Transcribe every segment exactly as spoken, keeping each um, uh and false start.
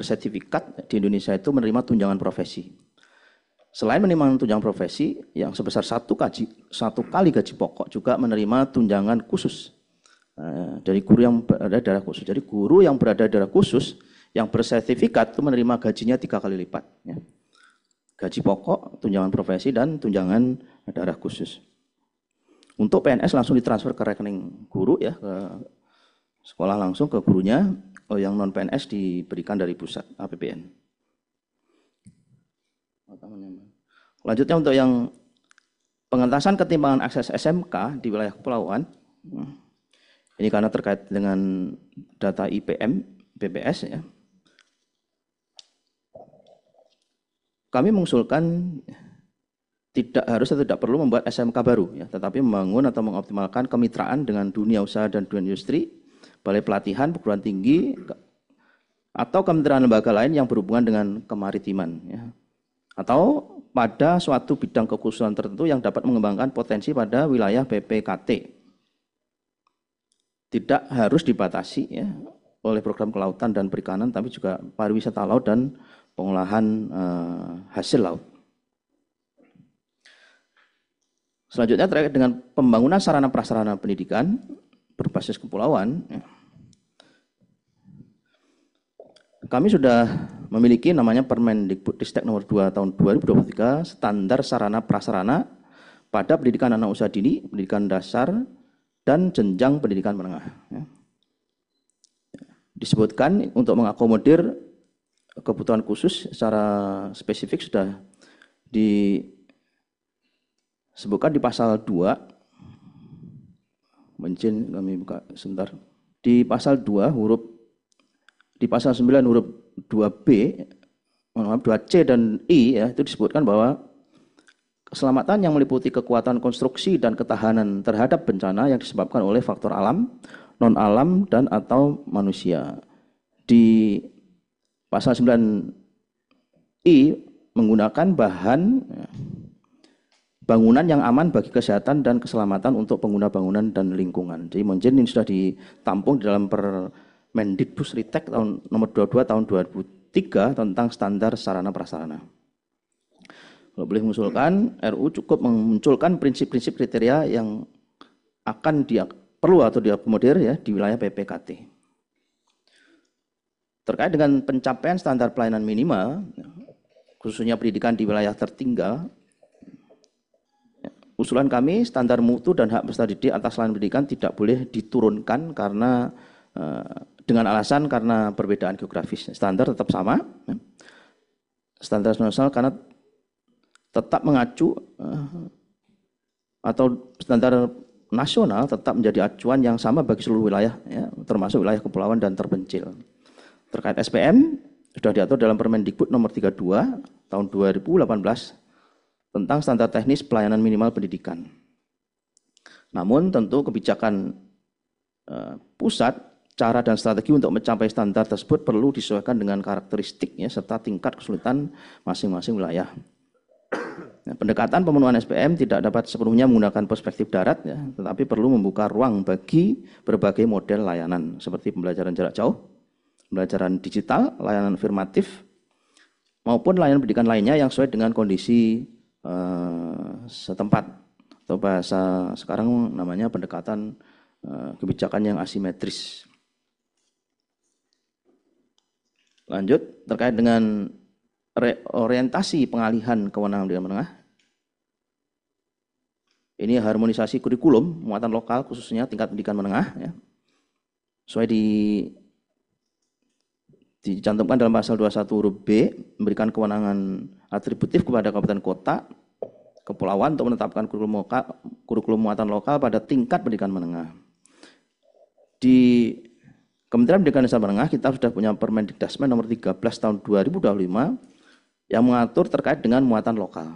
bersertifikat di Indonesia itu menerima tunjangan profesi. Selain menerima tunjangan profesi yang sebesar satu, kaji, satu kali gaji pokok, juga menerima tunjangan khusus uh, dari guru yang berada di daerah khusus. Jadi guru yang berada di daerah khusus yang bersertifikat itu menerima gajinya tiga kali lipat. Ya. Gaji pokok, tunjangan profesi, dan tunjangan daerah khusus. Untuk P N S langsung ditransfer ke rekening guru ya, ke sekolah langsung ke gurunya. Oh, yang non P N S diberikan dari pusat A P B N. Lanjutnya untuk yang pengentasan ketimpangan akses S M K di wilayah kepulauan, ini karena terkait dengan data I P M B P S ya. Kami mengusulkan tidak harus atau tidak perlu membuat S M K baru ya, tetapi membangun atau mengoptimalkan kemitraan dengan dunia usaha dan dunia industri, balai pelatihan, perguruan tinggi, atau kementerian lembaga lain yang berhubungan dengan kemaritiman ya. Atau pada suatu bidang kekhususan tertentu yang dapat mengembangkan potensi pada wilayah B P K T. Tidak harus dibatasi ya oleh program kelautan dan perikanan, tapi juga pariwisata laut dan pengolahan eh, hasil laut. Selanjutnya terkait dengan pembangunan sarana prasarana pendidikan berbasis kepulauan. Ya. Kami sudah memiliki namanya Permendikbudristek nomor dua tahun dua ribu dua puluh tiga, standar sarana prasarana pada pendidikan anak usaha dini, pendidikan dasar, dan jenjang pendidikan menengah. Ya. Disebutkan untuk mengakomodir kebutuhan khusus secara spesifik sudah disebutkan di pasal dua. Mungkin kami buka sebentar. Di pasal dua huruf Di pasal sembilan huruf dua B, dua C dan I ya, itu disebutkan bahwa keselamatan yang meliputi kekuatan konstruksi dan ketahanan terhadap bencana yang disebabkan oleh faktor alam, non-alam, dan atau manusia. Di pasal sembilan I menggunakan bahan bangunan yang aman bagi kesehatan dan keselamatan untuk pengguna bangunan dan lingkungan. Jadi mungkin ini sudah ditampung di dalam per Mendikbudristek tahun nomor dua puluh dua tahun dua ribu tiga tentang standar sarana prasarana. Kalau boleh mengusulkan, R U cukup memunculkan prinsip-prinsip kriteria yang akan dia perlu atau diakomodir ya di wilayah P P K T. Terkait dengan pencapaian standar pelayanan minimal, khususnya pendidikan di wilayah tertinggal, usulan kami standar mutu dan hak peserta didik atas layanan pendidikan tidak boleh diturunkan karena dengan alasan karena perbedaan geografis. Standar tetap sama, standar nasional karena tetap mengacu atau standar nasional tetap menjadi acuan yang sama bagi seluruh wilayah, ya, termasuk wilayah kepulauan dan terpencil. Terkait S P M sudah diatur dalam Permendikbud nomor tiga puluh dua tahun dua ribu delapan belas tentang standar teknis pelayanan minimal pendidikan. Namun tentu kebijakan uh, pusat, cara dan strategi untuk mencapai standar tersebut perlu disesuaikan dengan karakteristiknya serta tingkat kesulitan masing-masing wilayah. Nah, pendekatan pemenuhan S P M tidak dapat sepenuhnya menggunakan perspektif darat, ya, tetapi perlu membuka ruang bagi berbagai model layanan seperti pembelajaran jarak jauh, pembelajaran digital, layanan afirmatif, maupun layanan pendidikan lainnya yang sesuai dengan kondisi uh, setempat atau bahasa sekarang namanya pendekatan uh, kebijakan yang asimetris. Lanjut, terkait dengan reorientasi pengalihan kewenangan pendidikan menengah. Ini harmonisasi kurikulum muatan lokal khususnya tingkat pendidikan menengah, ya. Sesuai di dicantumkan dalam pasal dua puluh satu huruf B, memberikan kewenangan atributif kepada kabupaten kota, kepulauan untuk menetapkan kurikulum, lokal, kurikulum muatan lokal pada tingkat pendidikan menengah. Di Kementerian Pendidikan dan Menengah kita sudah punya Permendikdasmen nomor tiga belas tahun dua ribu dua puluh lima yang mengatur terkait dengan muatan lokal.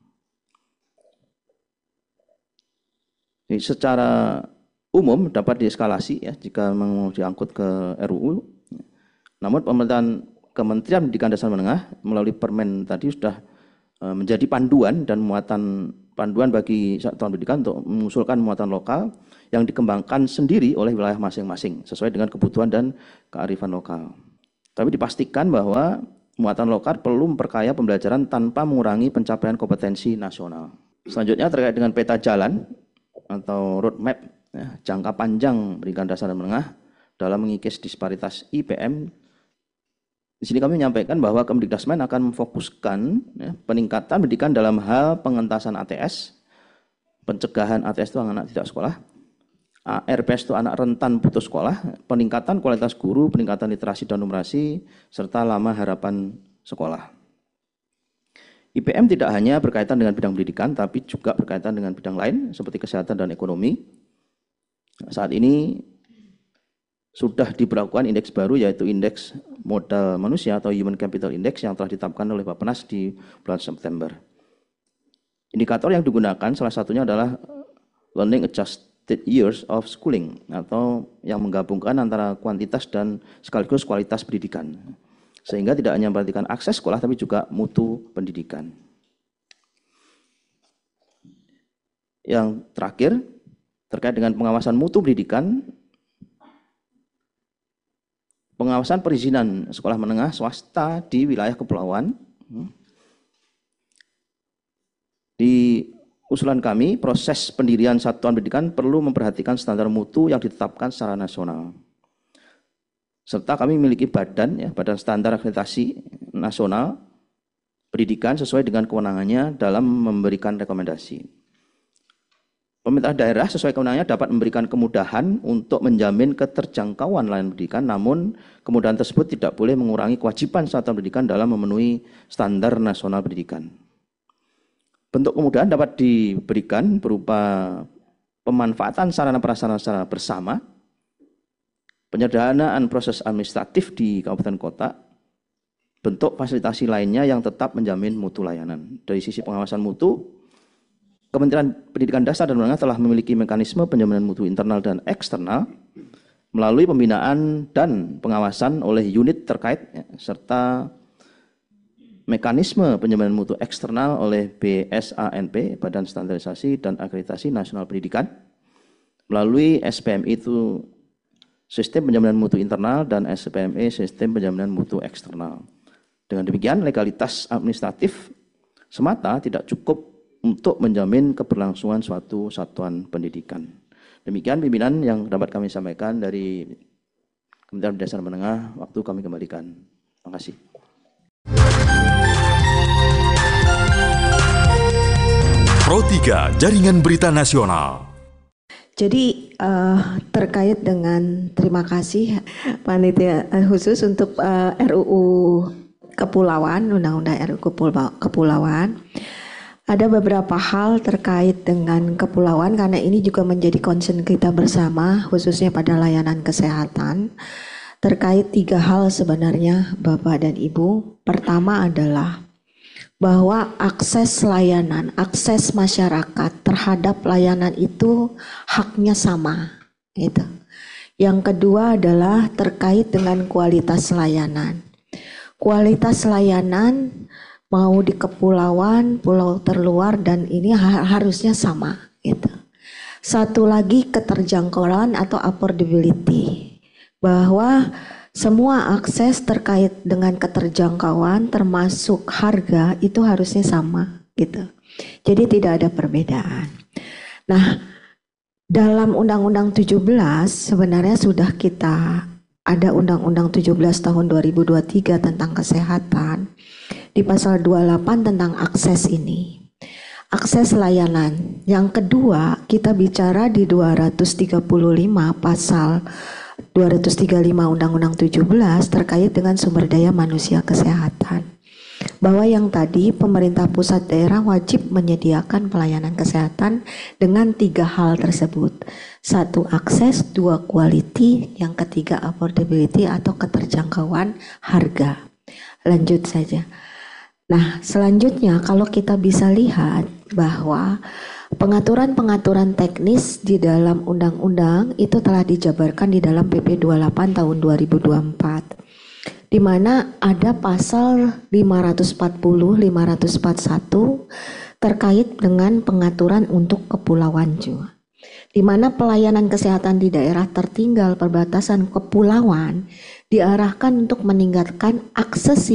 Jadi secara umum dapat dieskalasi ya jika mau diangkut ke R U U. Namun pemerintahan Kementerian Pendidikan dan Menengah melalui Permen tadi sudah menjadi panduan dan muatan panduan bagi satuan pendidikan untuk mengusulkan muatan lokal yang dikembangkan sendiri oleh wilayah masing-masing sesuai dengan kebutuhan dan kearifan lokal. Tapi dipastikan bahwa muatan lokal perlu memperkaya pembelajaran tanpa mengurangi pencapaian kompetensi nasional. Selanjutnya terkait dengan peta jalan atau roadmap ya, jangka panjang pendidikan dasar dan menengah dalam mengikis disparitas I P M. Di sini kami menyampaikan bahwa Kemdikdasmen akan memfokuskan ya, peningkatan pendidikan dalam hal pengentasan A T S, pencegahan A T S itu anak tidak sekolah, A R P S itu anak rentan putus sekolah, peningkatan kualitas guru, peningkatan literasi dan numerasi, serta lama harapan sekolah. I P M tidak hanya berkaitan dengan bidang pendidikan, tapi juga berkaitan dengan bidang lain seperti kesehatan dan ekonomi. Saat ini sudah diberlakukan indeks baru yaitu indeks modal manusia atau Human Capital Index yang telah ditetapkan oleh Bappenas di bulan September. Indikator yang digunakan salah satunya adalah Learning Adjusted Years of Schooling atau yang menggabungkan antara kuantitas dan sekaligus kualitas pendidikan. Sehingga tidak hanya memperhatikan akses sekolah tapi juga mutu pendidikan. Yang terakhir terkait dengan pengawasan mutu pendidikan, pengawasan perizinan sekolah menengah swasta di wilayah kepulauan. Di usulan kami, proses pendirian satuan pendidikan perlu memperhatikan standar mutu yang ditetapkan secara nasional. Serta kami memiliki badan, ya, badan standar akreditasi nasional pendidikan sesuai dengan kewenangannya dalam memberikan rekomendasi. Pemerintah daerah sesuai kewenangannya dapat memberikan kemudahan untuk menjamin keterjangkauan layanan pendidikan, namun kemudahan tersebut tidak boleh mengurangi kewajiban satuan pendidikan dalam memenuhi standar nasional pendidikan. Bentuk kemudahan dapat diberikan berupa pemanfaatan sarana prasarana secara bersama, penyederhanaan proses administratif di kabupaten kota, bentuk fasilitasi lainnya yang tetap menjamin mutu layanan. Dari sisi pengawasan mutu, Kementerian Pendidikan Dasar dan Menengah telah memiliki mekanisme penjaminan mutu internal dan eksternal melalui pembinaan dan pengawasan oleh unit terkait ya, serta mekanisme penjaminan mutu eksternal oleh B S A N P, Badan Standarisasi dan Akreditasi Nasional Pendidikan, melalui S P M I itu sistem penjaminan mutu internal dan S P M E sistem penjaminan mutu eksternal. Dengan demikian legalitas administratif semata tidak cukup untuk menjamin keberlangsungan suatu satuan pendidikan. Demikian pimpinan yang dapat kami sampaikan dari Kementerian Pendidikan Dasar Menengah. Waktu kami kembalikan. Terima kasih. Pro tiga Jaringan Berita Nasional. Jadi uh, terkait dengan terima kasih panitia uh, khusus untuk uh, R U U Kepulauan, Undang-Undang R U U Kepulauan. Ada beberapa hal terkait dengan kepulauan karena ini juga menjadi concern kita bersama khususnya pada layanan kesehatan. Terkait tiga hal sebenarnya Bapak dan Ibu. Pertama adalah bahwa akses layanan, akses masyarakat terhadap layanan itu haknya sama. Gitu. Yang kedua adalah terkait dengan kualitas layanan. Kualitas layanan mau di kepulauan, pulau terluar, dan ini harusnya sama. Gitu. Satu lagi keterjangkauan atau affordability, bahwa semua akses terkait dengan keterjangkauan termasuk harga itu harusnya sama. Gitu. Jadi tidak ada perbedaan. Nah, dalam Undang-Undang tujuh belas sebenarnya sudah kita ada Undang-Undang tujuh belas tahun dua ribu dua puluh tiga tentang kesehatan. Di pasal dua puluh delapan tentang akses ini. Akses layanan. Yang kedua, kita bicara di dua ratus tiga puluh lima pasal dua ratus tiga puluh lima Undang-Undang tujuh belas terkait dengan sumber daya manusia kesehatan. Bahwa yang tadi pemerintah pusat daerah wajib menyediakan pelayanan kesehatan dengan tiga hal tersebut. Satu, akses, dua, quality, yang ketiga affordability atau keterjangkauan harga. Lanjut saja. Nah, selanjutnya kalau kita bisa lihat bahwa pengaturan-pengaturan teknis di dalam undang-undang itu telah dijabarkan di dalam P P dua puluh delapan tahun dua ribu dua puluh empat, di mana ada pasal lima ratus empat puluh, lima ratus empat puluh satu terkait dengan pengaturan untuk kepulauan juga, di mana pelayanan kesehatan di daerah tertinggal perbatasan kepulauan diarahkan untuk meningkatkan akses